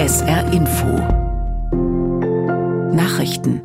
SR Info Nachrichten.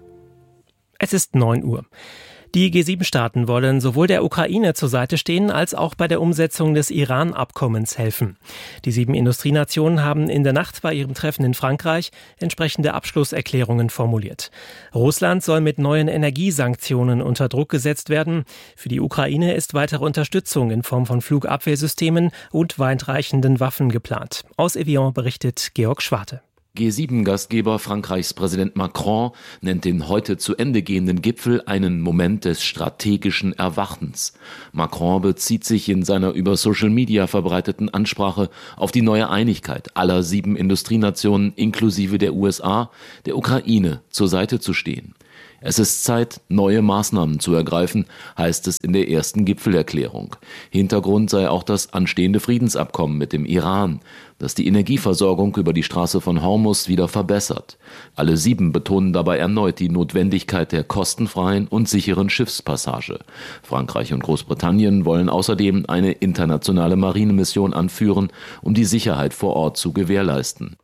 Es ist 9 Uhr. Die G7-Staaten wollen sowohl der Ukraine zur Seite stehen, als auch bei der Umsetzung des Iran-Abkommens helfen. Die 7 Industrienationen haben in der Nacht bei ihrem Treffen in Frankreich entsprechende Abschlusserklärungen formuliert. Russland soll mit neuen Energiesanktionen unter Druck gesetzt werden. Für die Ukraine ist weitere Unterstützung in Form von Flugabwehrsystemen und weitreichenden Waffen geplant. Aus Evian berichtet Georg Schwarte. G7-Gastgeber Frankreichs Präsident Macron nennt den heute zu Ende gehenden Gipfel einen Moment des strategischen Erwachens. Macron bezieht sich in seiner über Social Media verbreiteten Ansprache auf die neue Einigkeit aller 7 Industrienationen inklusive der USA, der Ukraine zur Seite zu stehen. Es ist Zeit, neue Maßnahmen zu ergreifen, heißt es in der ersten Gipfelerklärung. Hintergrund sei auch das anstehende Friedensabkommen mit dem Iran, das die Energieversorgung über die Straße von Hormuz wieder verbessert. Alle 7 betonen dabei erneut die Notwendigkeit der kostenfreien und sicheren Schiffspassage. Frankreich und Großbritannien wollen außerdem eine internationale Marinemission anführen, um die Sicherheit vor Ort zu gewährleisten.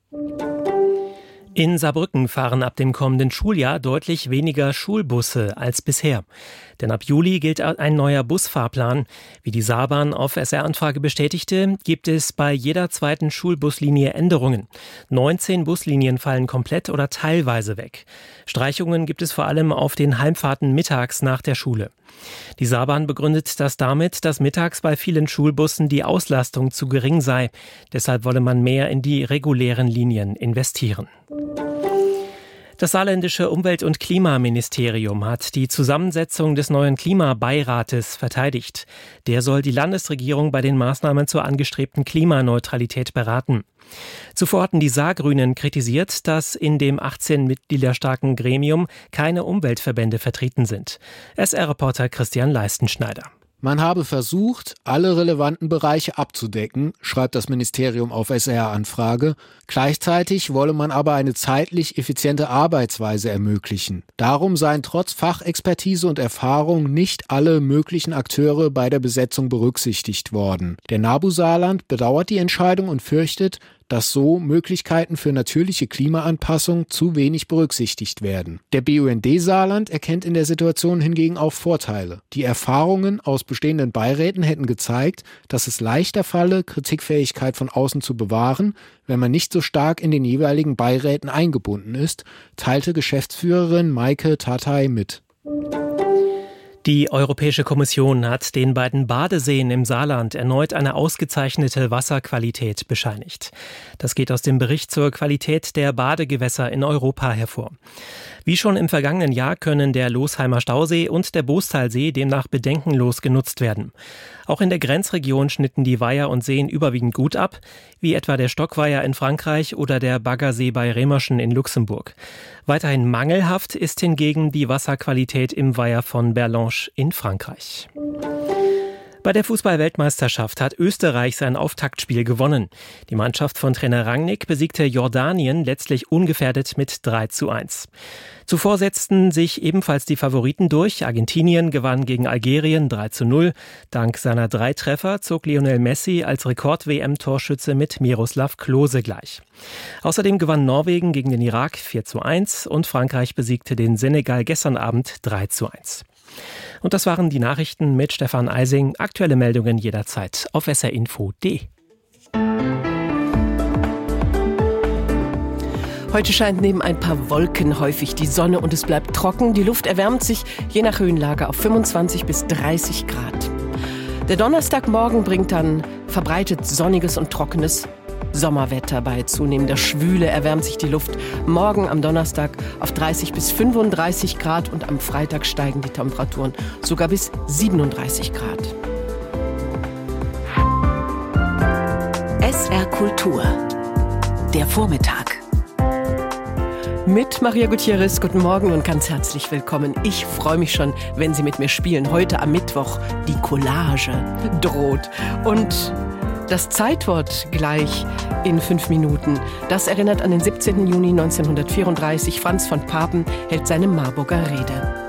In Saarbrücken fahren ab dem kommenden Schuljahr deutlich weniger Schulbusse als bisher. Denn ab Juli gilt ein neuer Busfahrplan. Wie die Saarbahn auf SR-Anfrage bestätigte, gibt es bei jeder zweiten Schulbuslinie Änderungen. 19 Buslinien fallen komplett oder teilweise weg. Streichungen gibt es vor allem auf den Heimfahrten mittags nach der Schule. Die Saarbahn begründet das damit, dass mittags bei vielen Schulbussen die Auslastung zu gering sei. Deshalb wolle man mehr in die regulären Linien investieren. Das saarländische Umwelt- und Klimaministerium hat die Zusammensetzung des neuen Klimabeirates verteidigt. Der soll die Landesregierung bei den Maßnahmen zur angestrebten Klimaneutralität beraten. Zuvor hatten die Saargrünen kritisiert, dass in dem 18 Mitglieder starken Gremium keine Umweltverbände vertreten sind. SR-Reporter Christian Leistenschneider. Man habe versucht, alle relevanten Bereiche abzudecken, schreibt das Ministerium auf SR-Anfrage. Gleichzeitig wolle man aber eine zeitlich effiziente Arbeitsweise ermöglichen. Darum seien trotz Fachexpertise und Erfahrung nicht alle möglichen Akteure bei der Besetzung berücksichtigt worden. Der NABU Saarland bedauert die Entscheidung und fürchtet, dass so Möglichkeiten für natürliche Klimaanpassung zu wenig berücksichtigt werden. Der BUND Saarland erkennt in der Situation hingegen auch Vorteile. Die Erfahrungen aus bestehenden Beiräten hätten gezeigt, dass es leichter falle, Kritikfähigkeit von außen zu bewahren, wenn man nicht so stark in den jeweiligen Beiräten eingebunden ist, teilte Geschäftsführerin Maike Tatay mit. Die Europäische Kommission hat den beiden Badeseen im Saarland erneut eine ausgezeichnete Wasserqualität bescheinigt. Das geht aus dem Bericht zur Qualität der Badegewässer in Europa hervor. Wie schon im vergangenen Jahr können der Losheimer Stausee und der Bostalsee demnach bedenkenlos genutzt werden. Auch in der Grenzregion schnitten die Weiher und Seen überwiegend gut ab, wie etwa der Stockweiher in Frankreich oder der Baggersee bei Remerschen in Luxemburg. Weiterhin mangelhaft ist hingegen die Wasserqualität im Weiher von Berlange in Frankreich. Bei der Fußball-Weltmeisterschaft hat Österreich sein Auftaktspiel gewonnen. Die Mannschaft von Trainer Rangnick besiegte Jordanien letztlich ungefährdet mit 3:1. Zuvor setzten sich ebenfalls die Favoriten durch. Argentinien gewann gegen Algerien 3:0. Dank seiner 3 Treffer zog Lionel Messi als Rekord-WM-Torschütze mit Miroslav Klose gleich. Außerdem gewann Norwegen gegen den Irak 4:1 und Frankreich besiegte den Senegal gestern Abend 3:1. Und das waren die Nachrichten mit Stefan Eising. Aktuelle Meldungen jederzeit auf srinfo.de. Heute scheint neben ein paar Wolken häufig die Sonne und es bleibt trocken. Die Luft erwärmt sich je nach Höhenlage auf 25 bis 30 Grad. Der Donnerstagmorgen bringt dann verbreitet sonniges und trockenes Sommerwetter. Bei zunehmender Schwüle erwärmt sich die Luft morgen am Donnerstag auf 30 bis 35 Grad und am Freitag steigen die Temperaturen sogar bis 37 Grad. SR Kultur. Der Vormittag. Mit Maria Gutierrez, guten Morgen und ganz herzlich willkommen. Ich freue mich schon, wenn Sie mit mir spielen. Heute am Mittwoch die Collage droht. Und das Zeitwort gleich in 5 Minuten. Das erinnert an den 17. Juni 1934. Franz von Papen hält seine Marburger Rede.